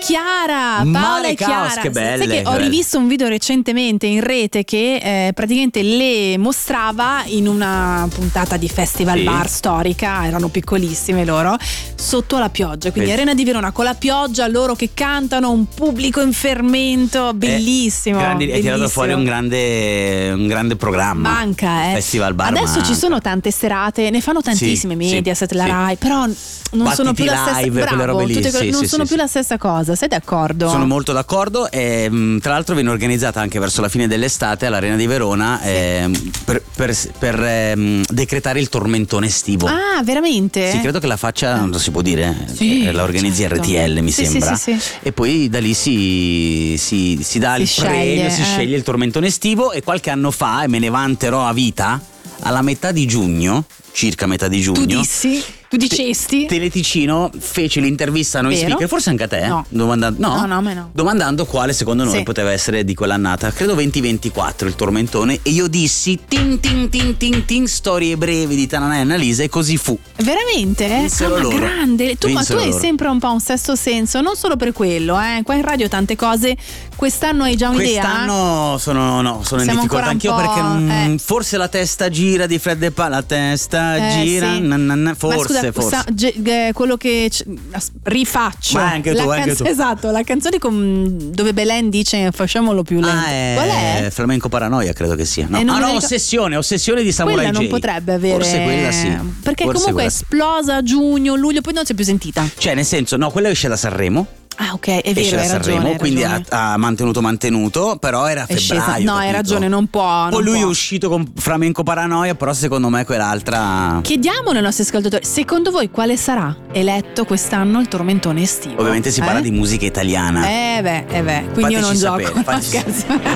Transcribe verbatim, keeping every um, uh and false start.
Chiara, Paola Male e Chiara. Caos, che belle, Sai che che ho belle. rivisto un video recentemente in rete che eh, praticamente le mostrava in una puntata di Festival Sì. Bar storica, erano piccolissime loro, sotto la pioggia, quindi Vedi. Arena di Verona con la pioggia, loro che cantano, un pubblico in fermento, bellissimo. Eh, grandi, hai tirato bellissimo. fuori un grande, un grande programma. Manca, eh. Festival Bar Adesso manca. ci sono tante serate, ne fanno tantissime, Sì, Mediaset, sì, la sì. Rai, però non Battiti sono più la stessa live, quelle bravo, robe lì, tutte quelle- sì, non sì, sono sì, più sì. la stessa cosa, sei d'accordo? Sono molto d'accordo e mh, tra l'altro viene organizzata anche verso la fine dell'estate all'Arena di Verona ehm, per, per, per ehm, decretare il tormentone estivo. Ah, veramente? Sì, credo che la faccia, non lo si può dire, Sì, eh, la organizzi certo. R T L mi Sì, sembra. sì, sì, sì. E poi da lì si, si, si dà Si il sceglie, premio, si eh. sceglie il tormentone estivo. E qualche anno fa, e me ne vanterò a vita, alla metà di giugno, circa metà di giugno, Tu dissi? Tu dicesti? Teleticino fece l'intervista a noi Vero? speaker, forse anche a te, No. domandando, no? No, no, a me no. domandando quale secondo noi Sì. poteva essere di quell'annata, credo venti ventiquattro il tormentone, e io dissi tin tin tin tin tin storie brevi di Tananai e Annalisa, e così fu. Veramente? Vinsero Ah, ma loro. grande. Tu, ma tu Vinsero hai loro. sempre un po' un sesto senso, non solo per quello, eh. Qua in radio tante cose. Quest'anno hai già un'idea? Quest'anno sono, no, sono in Siamo difficoltà ancora un anch'io po', perché mm, eh. forse la testa gira di Fred De Pa, la testa Eh, gira, sì. na, na, na, Ma forse, scusa, forse. sa- ge- ge- quello che c- as- rifaccio. Ma anche tu, la anche tu. Esatto, la canzone con- dove Belen dice facciamolo più lento. Ah, è Qual è? Flamenco Paranoia, credo che sia. No, Eh, non ah, me no, ne ricordo. ossessione, ossessione di Samurai Quella non J. potrebbe avere. Forse quella sì. Perché Forse comunque è quella. esplosa a giugno, luglio, poi non si è più sentita. Cioè, nel senso, no, quella esce da Sanremo. Ah, ok, è vero, esce da hai Sanremo, ragione. hai quindi ha, ragione. ha mantenuto mantenuto, però era a È scesa. febbraio. No, hai capito? ragione, non può. Poi non lui può. è uscito con Flamenco Paranoia, però secondo me quell'altra. Chiediamo ai nostri ascoltatori, secondo voi quale sarà eletto quest'anno il tormentone estivo? Ovviamente si parla Eh? di musica italiana. Eh beh, eh beh, quindi io non Fateci gioco. sapere, No, fateci scherzo.